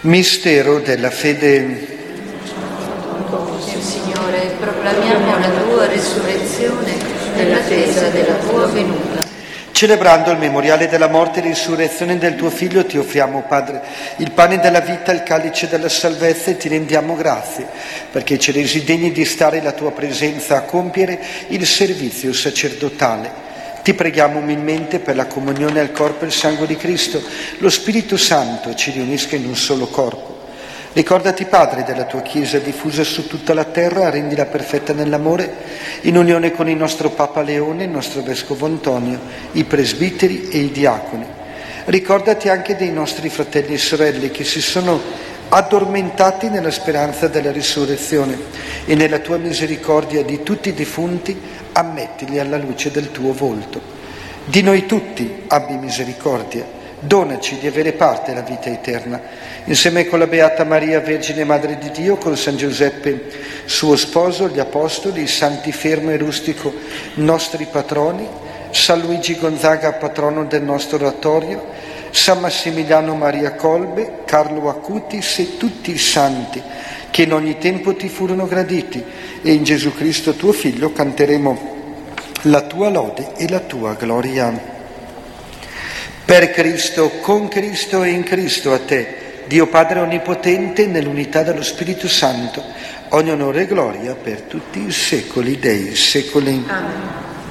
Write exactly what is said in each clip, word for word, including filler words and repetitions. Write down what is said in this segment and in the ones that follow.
Mistero della fede. Signore, proclamiamo la tua risurrezione nell'attesa della tua venuta. Celebrando il memoriale della morte e risurrezione del tuo Figlio, ti offriamo, Padre, il pane della vita, il calice della salvezza, e ti rendiamo grazie, perché ci resi degni di stare la tua presenza a compiere il servizio sacerdotale. Ti preghiamo umilmente per la comunione al corpo e al sangue di Cristo. Lo Spirito Santo ci riunisca in un solo corpo. Ricordati, Padre, della tua Chiesa diffusa su tutta la terra, rendila perfetta nell'amore, in unione con il nostro Papa Leone, il nostro Vescovo Antonio, i presbiteri e i diaconi. Ricordati anche dei nostri fratelli e sorelle che si sono addormentati nella speranza della risurrezione, e nella tua misericordia di tutti i defunti ammettili alla luce del tuo volto. Di noi tutti abbi misericordia. Donaci di avere parte alla vita eterna, insieme con la Beata Maria, Vergine Madre di Dio, con San Giuseppe, suo sposo, gli Apostoli, i Santi Fermo e Rustico, nostri patroni, San Luigi Gonzaga, patrono del nostro oratorio, San Massimiliano Maria Colbe, Carlo Acutis e tutti i santi che in ogni tempo ti furono graditi, e in Gesù Cristo tuo Figlio canteremo la tua lode e la tua gloria. Per Cristo, con Cristo e in Cristo, a te, Dio Padre Onnipotente, nell'unità dello Spirito Santo, ogni onore e gloria per tutti i secoli dei secoli. Amen.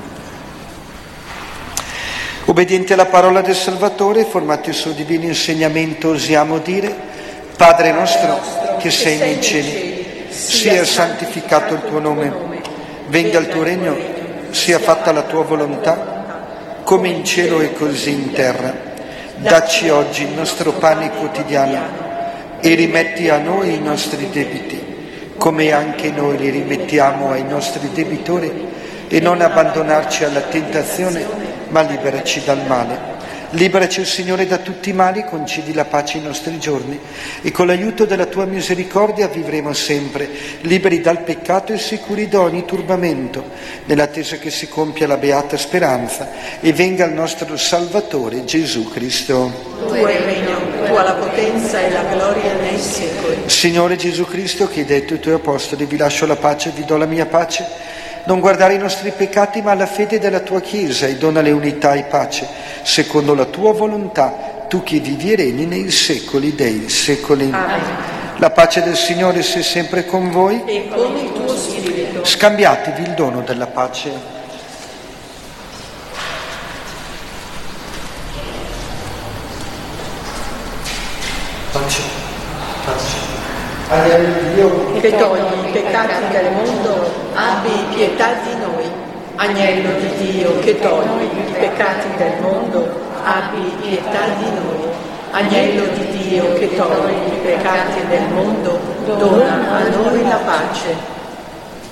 Obbedienti alla parola del Salvatore, formati sul suo divino insegnamento, osiamo dire: Padre nostro, che sei nei cieli, sia santificato il tuo nome, venga il tuo regno, sia fatta la tua volontà, come in cielo e così in terra. Dacci oggi il nostro pane quotidiano e rimetti a noi i nostri debiti, come anche noi li rimettiamo ai nostri debitori, e non abbandonarci alla tentazione, ma liberaci dal male. Liberaci, Signore, da tutti i mali, concedi la pace ai nostri giorni, e con l'aiuto della tua misericordia vivremo sempre, liberi dal peccato e sicuri da ogni turbamento, nell'attesa che si compia la beata speranza e venga il nostro Salvatore Gesù Cristo. Tuo è il regno, tua la potenza e la gloria nei secoli. Signore Gesù Cristo, che hai detto ai tuoi apostoli: vi lascio la pace, vi do la mia pace, non guardare i nostri peccati ma la fede della tua Chiesa, e donale unità e pace, secondo la tua volontà, tu che vivi e regni nei secoli dei secoli. Amen. La pace del Signore sia sempre con voi. E con il tuo spirito. Scambiatevi il dono della pace. Pace, pace. Agnello di Dio, Che togli i peccati del mondo, abbi pietà di noi. Agnello di Dio, che togli i peccati del mondo, abbi pietà di noi. Agnello di Dio, che togli i peccati del mondo, dona a noi la pace.